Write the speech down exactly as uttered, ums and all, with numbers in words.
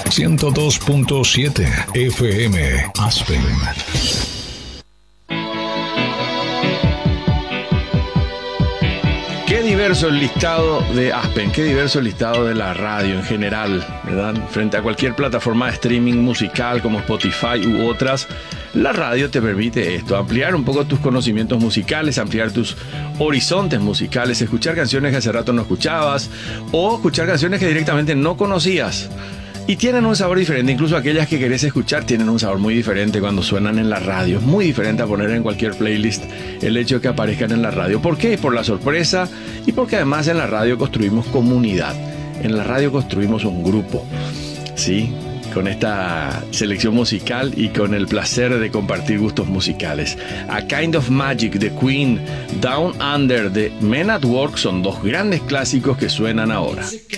ciento dos punto siete F M Aspen. Qué diverso el listado de Aspen, qué diverso el listado de la radio en general, ¿verdad? Frente a cualquier plataforma de streaming musical como Spotify u otras, la radio te permite esto, ampliar un poco tus conocimientos musicales, ampliar tus horizontes musicales, escuchar canciones que hace rato no escuchabas o escuchar canciones que directamente no conocías. Y tienen un sabor diferente, incluso aquellas que querés escuchar tienen un sabor muy diferente cuando suenan en la radio. Es muy diferente a poner en cualquier playlist el hecho de que aparezcan en la radio. ¿Por qué? Por la sorpresa y porque además en la radio construimos comunidad. En la radio construimos un grupo, ¿sí? Con esta selección musical y con el placer de compartir gustos musicales. A Kind of Magic de Queen, Down Under de Men at Work son dos grandes clásicos que suenan ahora.